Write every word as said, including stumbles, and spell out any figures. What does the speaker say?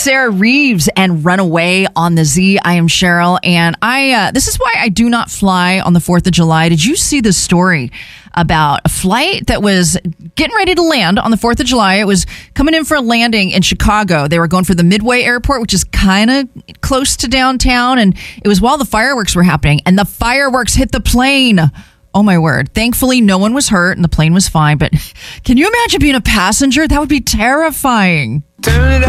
Sarah Reeves and Runaway on the Z. I am Cheryl, and I. Uh, this is why I do not fly on the fourth of July. Did you see the story about a flight that was getting ready to land on the fourth of July? It was coming in for a landing in Chicago. They were going for the Midway Airport, which is kind of close to downtown, and it was while the fireworks were happening, and the fireworks hit the plane. Oh, my word. Thankfully, no one was hurt and the plane was fine. But can you imagine being a passenger? That would be terrifying.